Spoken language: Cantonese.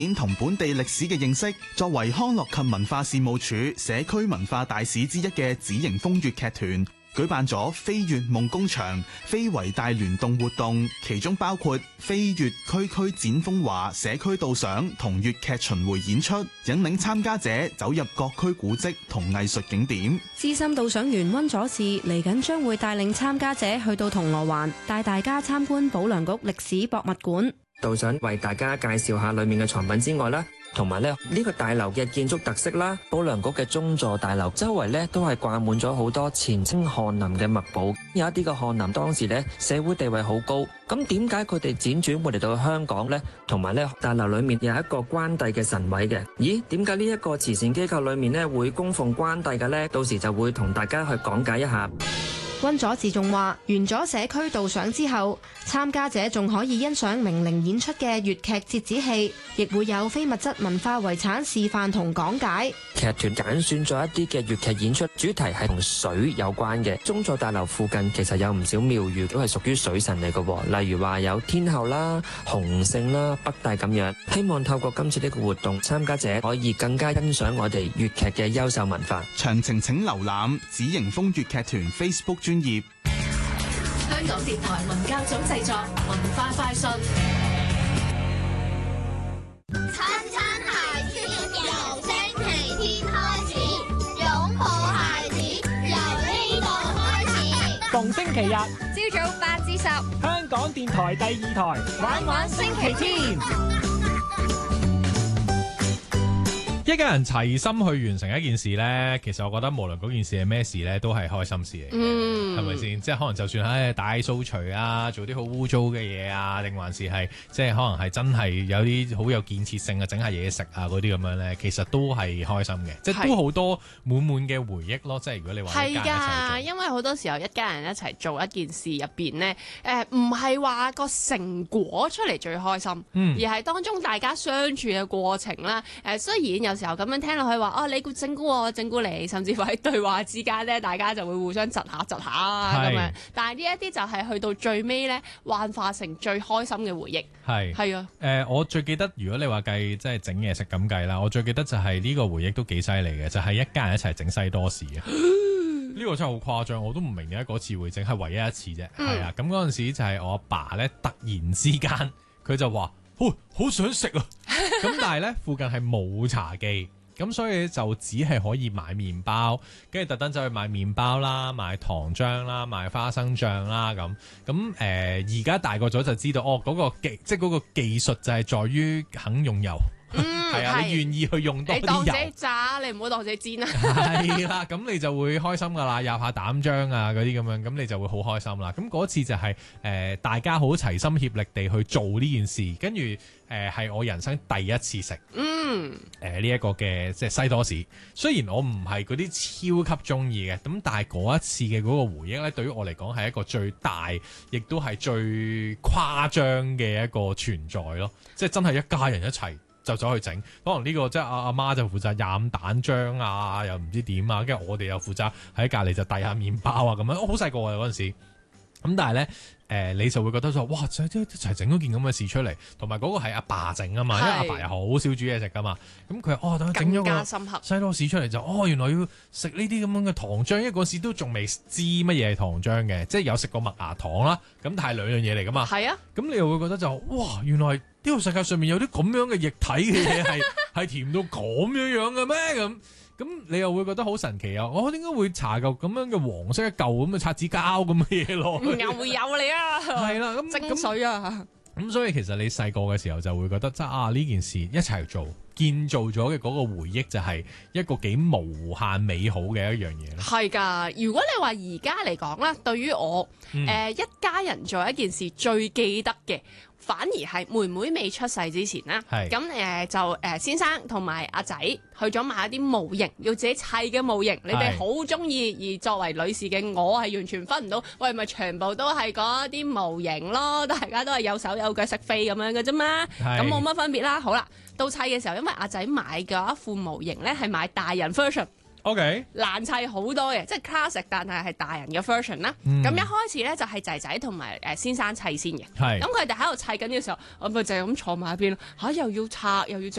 同本地歷史嘅認識。作為康樂及文化事務署社區文化大使之一嘅紫迎風粵劇團，舉辦咗飛粵夢工場非遺大聯動活動，其中包括飛粵區區展風華社區導賞同粵劇巡迴演出，引領參加者走入各區古蹟同藝術景點。 資深導賞員溫佐治嚟緊將會帶領參加者去到銅鑼灣，帶大家參觀保良局歷史博物館。 導賞為大家介紹下裏面嘅藏品之外啦，同埋呢個大樓嘅建築特色啦，保良局嘅中座大樓周圍呢都係掛滿咗好多前清翰林嘅墨寶，有一啲嘅翰林當時呢社會地位好高，咁點解佢哋輾轉會嚟到香港呢？同埋呢大樓裏面有一個關帝嘅神位嘅，咦？點解呢一個慈善機構裏面呢會供奉關帝嘅呢？到時就會同大家去講解一下。 溫佐治仲話，完咗社區導賞之後，參加者仲可以欣賞名伶演出嘅粵劇折子戲，亦會有非物質文化遺產示範同講解。 劇團揀選咗一啲嘅粵劇演出，主題係同水有關嘅。中座大樓附近其實有唔少廟宇都係屬於水神嚟嘅，例如話有天后啦、洪聖啦、北帝咁樣。希望透過今次呢個活動，參加者可以更加欣賞我哋粵劇嘅優秀文化。 詳情請瀏覽紫迎風粵劇團 Facebook 專頁。 香港電台文教組製作文化快訊。 親親孩子，由星期天開始，擁抱孩子，由呢度開始。 逢星期日朝早8至10， 香港電台第2台玩玩星期天。 一家人齊心去完成一件事呢，其實我覺得無論嗰件事係咩事呢，都係開心事嚟嘅，係咪先？即係可能就算大掃除啊，做啲好污糟嘅嘢啊，定還是係即係可能係真係有啲好有建設性啊，整下嘢食啊嗰啲咁樣呢，其實都係開心嘅，即係都好多滿滿嘅回憶咯。即係如果你話一家人一齊做， 因為好多時候一家人一齊做一件事入邊呢，唔係話個成果出嚟最開心，而係當中大家相處嘅過程啦。雖然有時候咁樣聽落去話你估整蠱我整蠱你，甚至乎喺對話之間咧，大家就會互相窒下咁樣。但係呢一啲就係去到最尾咧，幻化成最開心嘅回憶。係啊。 我最記得，如果你話計即係整嘢食咁計啦，我最記得就係呢個回憶都幾犀利嘅，就係一家人一齊整西多士啊！呢個真係好誇張，我都唔明點解嗰次會整，係唯一一次啫。係啊，咁嗰陣時就係我阿爸咧，突然之間佢就話：好想食啊！咁但係咧附近係冇茶記，咁所以就只係可以買麵包，跟住特登走去買麵包啦，買糖漿啦，買花生醬啦咁。而家大個咗就知道，嗰個技術就係在於肯用油。係啊，你願意去用多啲油，你當自己炸，你唔好當自己煎啊。 係啦，咁你就會開心噶啦，入下膽漿啊嗰啲咁樣，咁你就會好開心啦。咁嗰次就係大家好齊心協力地去做呢件事，跟住係我人生第一次食呢一個嘅即係西多士。雖然我唔係嗰啲超級中意嘅，咁但係嗰一次嘅嗰個回憶咧，對於我嚟講係一個最大，亦都係最誇張嘅一個存在咯。即係真係一家人一齊就走去整，可能呢個即係阿媽就負責飲蛋漿啊，又唔知點啊，跟住我哋又負責喺隔離就遞下麵包啊咁樣。我好細個啊嗰陣時，咁但係咧你就會覺得就哇，一齊整咗件咁嘅事出嚟，同埋嗰個係阿爸整啊嘛，因為阿爸又好少煮嘢食噶嘛，咁佢等整咗個西多士出嚟就原來要食呢啲咁樣嘅糖漿，因為嗰時都仲未知乜嘢係糖漿嘅，即係有食過麥芽糖啦，咁但係兩樣嘢嚟噶嘛，係啊，咁你又會覺得就哇，原來呢個世界上面有啲咁樣嘅液體嘅嘢係甜到咁樣嘅咩？咁你又會覺得好神奇啊！我點解會搽嚿咁樣嘅黃色一嚿咁嘅擦紙膠咁嘅嘢落去？ 牛會有你啊！係啦，咁精水啊！ 咁所以其實你細個嘅時候就會覺得呢件事一齊做建造咗嘅嗰個回憶就係一個幾無限美好嘅一樣嘢。 係㗎，如果你話而家嚟講啦，對於我一家人做一件事最記得嘅，反而係妹妹未出世之前啦，咁就先生同埋阿仔去咗買一啲模型，要自己砌嘅模型，你哋好中意，而作為女士嘅我係完全分唔到，喂，咪全部都係嗰啲模型咯，大家都係有手有腳識飛咁樣嘅啫嘛，咁冇乜分別啦。好啦，到砌嘅時候，因為阿仔買嘅一副模型咧係買大人 version。 OK， 難砌好多嘅，即係 classic，但係大人嘅 version 啦。咁一開始咧就係仔仔同埋先生砌先嘅。咁佢哋喺度砌緊嘅時候，我咪就係咁坐埋一邊咯。又要拆又要